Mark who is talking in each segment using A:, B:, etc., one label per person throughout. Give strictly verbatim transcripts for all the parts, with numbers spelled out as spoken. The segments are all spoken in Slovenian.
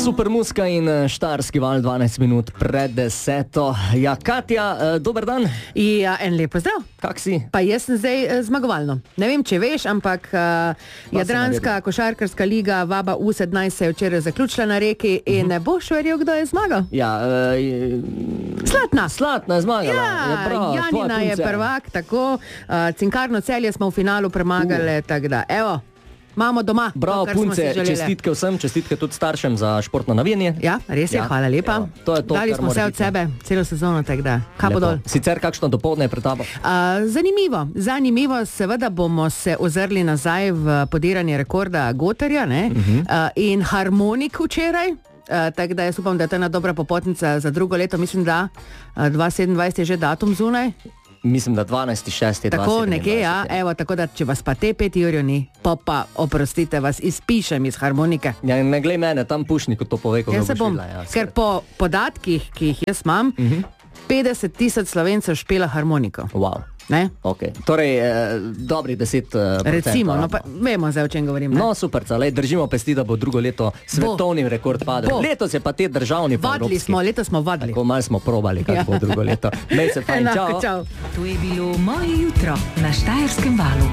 A: Super muska in Štajerski val dvanajst minut pred deseto. Ja, Katja, dober dan.
B: Ja, en lep pozdrav.
A: Kak si?
B: Pa jaz sem zdaj zmagovalno. Ne vem, če veš, ampak uh, Jadranska košarkarska liga Vaba U sedemnajst se je včeraj zaključila na Reki in ne uh-huh. boš verjel, kdo je zmagal?
A: Ja, uh,
B: Slatna.
A: Slatna je zmagala.
B: Ja,
A: je prav,
B: Janina je prvak, tako. Uh, Cinkarno Celje smo v finalu premagali, uh. tako da, evo. Imamo doma.
A: Bravo,
B: to,
A: punce, čestitke vsem, čestitke tudi staršem za športno navijanje.
B: Ja, res je, ja. Hvala lepa.
A: Ja, to je to,
B: dali smo vse od sebe, celo sezono, tako da, kapo dol.
A: Sicer kakšno dopoldne je pred tabo?
B: Uh, zanimivo, zanimivo, seveda bomo se ozrli nazaj v podiranje rekorda Gotarja, ne, uh-huh. uh, in harmonik včeraj. Uh, tako da jaz upam, da je to ena dobra popotnica za drugo leto, mislim, da uh, dva tisoč sedemnajst je že datum zunaj.
A: Mislim, da dvanajsti šesti
B: Tako nekje, ja, evo, tako da če vas pa te pet jurjo ni, pa pa, oprostite, vas izpišem iz harmonike.
A: Ja, ne glej mene, tam pušnik, ko to pove, ko ga
B: boš
A: bom, šila. Ja,
B: ker po podatkih, ki jih jaz imam, uh-huh. petdeset tisoč Slovencev špela harmoniko.
A: Wow.
B: Ne?
A: Okay. Torej, eh, dobrih deset eh, procent.
B: Recimo, no pa vemo zdaj, o čem govorim. Ne?
A: No, super, lej, držimo pesti, da bo drugo leto svetovni bo. rekord padel. Bo. Letos je pa te državni pa
B: vadili smo, letos smo vadili.
A: Tako malo smo probali, kako ja. bo drugo leto. Mej se fajn, čau.
B: čau.
C: To je bilo Moje jutro na Štajerskem valu.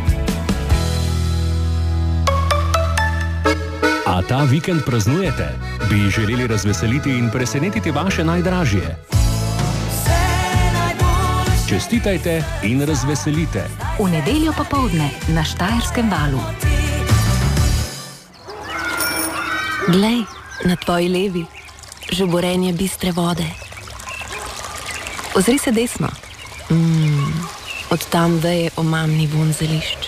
D: A ta vikend praznujete? Bi želeli razveseliti in presenetiti vaše najdražje? Čestitajte in razveselite.
C: V nedeljo popoldne na Štajerskem valu.
E: Glej, na tvoji levi, žuborenje bistre vode. Ozri se desno. Mm, od tam veje omamni vonj zelišč.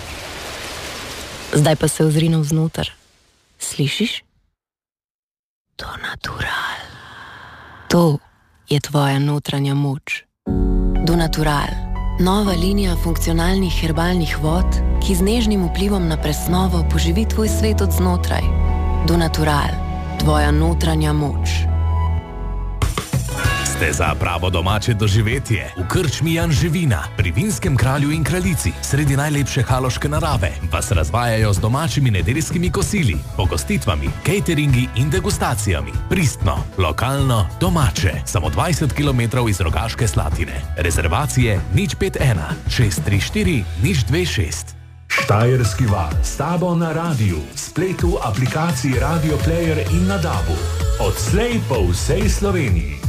E: Zdaj pa se ozri navznoter. Slišiš? To natural. To je tvoja notranja moč. Donatural, nova linija funkcionalnih herbalnih vod, ki z nežnim vplivom na presnovo poživi tvoj svet od znotraj. Donatural, tvoja notranja moč.
F: Ste za pravo domače doživetje v krčmi Jan Živina, pri Vinskem kralju in kraljici, sredi najlepše haloške narave, vas razvajajo z domačimi nedeljskimi kosili, pogostitvami, cateringi in degustacijami. Pristno, lokalno, domače, samo dvajset kilometrov iz Rogaške Slatine. Rezervacije nič pet ena šest tri štiri nič dve šest.
G: Štajerski val, s tabo na radiju, spletu, aplikaciji Radio Player in na dabu. Odslej po vsej Sloveniji.